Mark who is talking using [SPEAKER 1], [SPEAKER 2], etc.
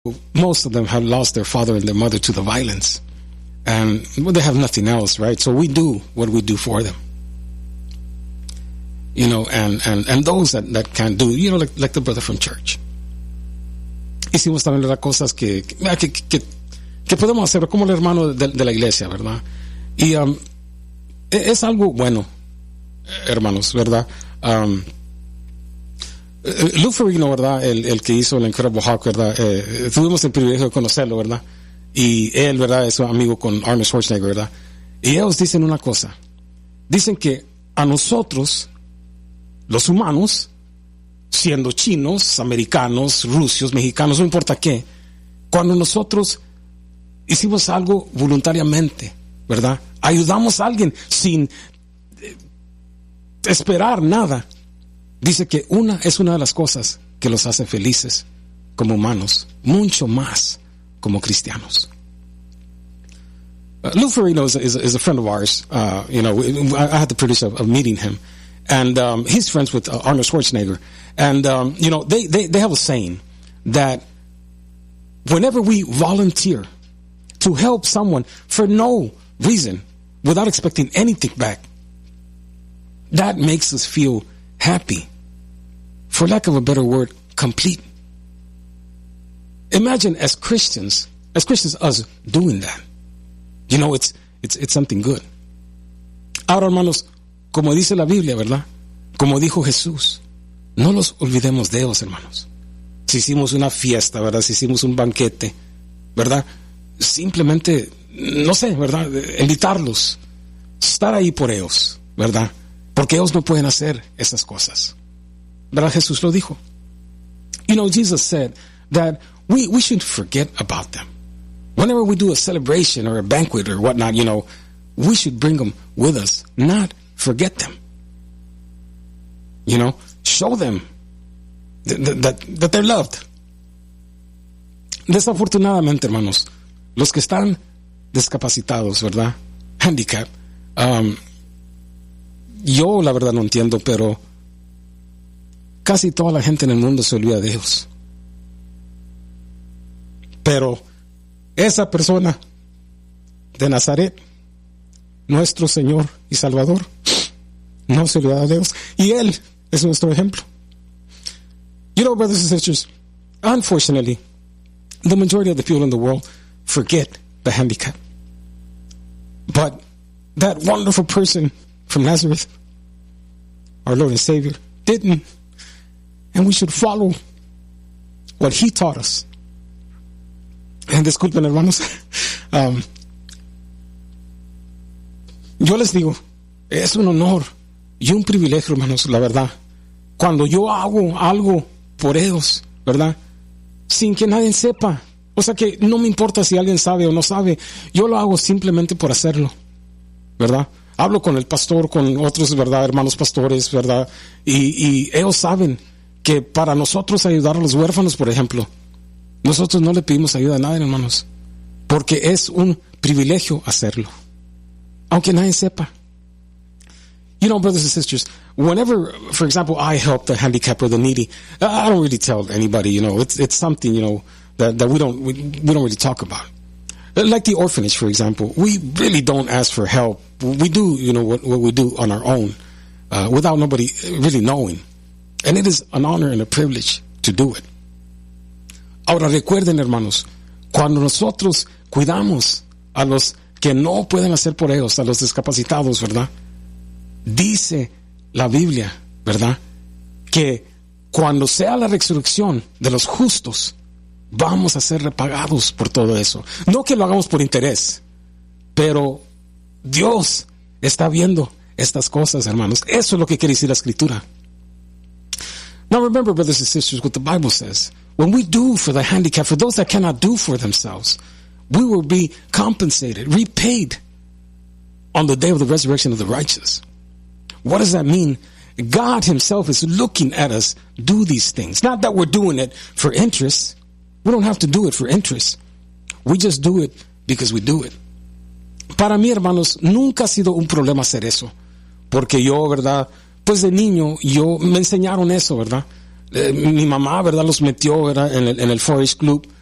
[SPEAKER 1] most of them have lost their father and their mother to the violence. And well, they have nothing else, right? So we do what we do for them. You know, and those that can't do, you know, like the brother from church. Hicimos también las cosas que podemos hacer, como el hermano de la iglesia, ¿verdad? Y es algo bueno, hermanos, ¿verdad? Lou Ferrigno, ¿verdad? El que hizo el Incredible Hulk, ¿verdad? Tuvimos el privilegio de conocerlo, ¿verdad? Y él, ¿verdad? Es un amigo con Arnold Schwarzenegger, ¿verdad? Y ellos dicen una cosa. Dicen que a nosotros, los humanos, siendo chinos, americanos, rusos, mexicanos, no importa qué, cuando nosotros hicimos algo voluntariamente, ¿verdad? Ayudamos a alguien sin esperar nada. Dice que es una de las cosas que los hace felices como humanos, mucho más como cristianos. Lou Ferrigno is a friend of ours. You know, I had the privilege of meeting him. And he's friends with Arnold Schwarzenegger. And, you know, they have a saying that whenever we volunteer to help someone for no reason, without expecting anything back, that makes us feel happy. For lack of a better word, complete. Imagine as Christians, us doing that. You know, it's something good. Ahora, hermanos, como dice la Biblia, ¿verdad? Como dijo Jesús, no los olvidemos de ellos, hermanos. Si hicimos una fiesta, ¿verdad? Si hicimos un banquete, ¿verdad? Simplemente, no sé, ¿verdad? Invitarlos, estar ahí por ellos, ¿verdad? Porque ellos no pueden hacer esas cosas. ¿Verdad? Jesús lo dijo. You know, Jesus said that we should forget about them. Whenever we do a celebration or a banquet or whatnot, you know, we should bring them with us, not forget them. You know, show them that they're loved. Desafortunadamente, hermanos, los que están discapacitados, ¿verdad? Handicap. Yo la verdad no entiendo, pero casi toda la gente en el mundo se olvida de ellos. Pero esa persona de Nazaret, nuestro Señor y Salvador, no se olvida de ellos. Y Él es nuestro ejemplo. You know, brothers and sisters, unfortunately, the majority of the people in the world forget the handicap. But that wonderful person from Nazareth, our Lord and Savior, didn't. And we should follow what He taught us. And disculpen, hermanos, yo les digo, es un honor y un privilegio, hermanos, la verdad, cuando yo hago algo por ellos, ¿verdad? Sin que nadie sepa. O sea que no me importa si alguien sabe o no sabe, yo lo hago simplemente por hacerlo, ¿verdad? Hablo con el pastor, con otros, ¿verdad? Hermanos pastores, ¿verdad? Y ellos saben que para nosotros ayudar a los huérfanos, por ejemplo, nosotros no le pedimos ayuda a nadie, hermanos, porque es un privilegio hacerlo, aunque nadie sepa. You know, brothers and sisters, whenever, for example, I help the handicapped or the needy, I don't really tell anybody, you know, it's something, you know, that we don't really talk about. Like the orphanage, for example, we really don't ask for help. We do, you know, what we do on our own, without nobody really knowing. And it is an honor and a privilege to do it. Ahora recuerden, hermanos, cuando nosotros cuidamos a los que no pueden hacer por ellos, a los discapacitados, ¿verdad? Dice la Biblia, ¿verdad? Que cuando sea la resurrección de los justos, vamos a ser repagados por todo eso. No que lo hagamos por interés, pero Dios está viendo estas cosas, hermanos. Eso es lo que quiere decir la Escritura. Now remember, brothers and sisters, what the Bible says. When we do for the handicapped, for those that cannot do for themselves, we will be compensated, repaid on the day of the resurrection of the righteous. What does that mean? God Himself is looking at us do these things. Not that we're doing it for interest. We don't have to do it for interest. We just do it because we do it. Para mí, hermanos, nunca ha sido un problema hacer eso. Porque yo, ¿verdad? Pues de niño, me enseñaron eso, ¿verdad? Mi mamá, ¿verdad? Los metió, ¿verdad? En el Forest Club.